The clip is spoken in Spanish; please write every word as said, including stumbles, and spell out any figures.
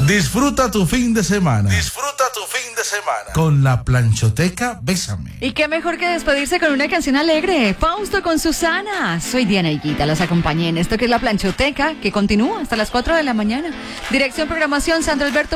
Disfruta tu fin de semana. Disfruta tu fin de semana. Con la planchoteca Bésame. Y qué mejor que despedirse con una canción alegre. Fausto con Susana. Soy Diana Higuita, los acompañé en esto que es la planchoteca, que continúa hasta las cuatro de la mañana. Dirección, programación, Sandro Alberto